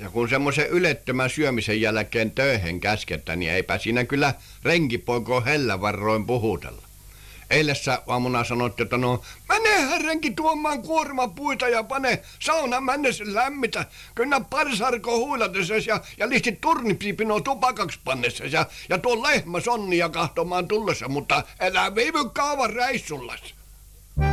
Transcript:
Ja kun semmoisen ylettömän syömisen jälkeen töihin käskettä, niin eipä siinä kyllä renkipoiko hellävarroin puhutella. Eilessä aamuna sanoitte, että no, menehän renki tuomaan kuormapuita ja pane saunan mennessä lämmitä. Kyllä parsarko huilatessas ja listi turnipsipino tupakaksi pannessas ja tuon lehmä sonnia kahtomaan tullessa, mutta älä viivy kauan reissullas.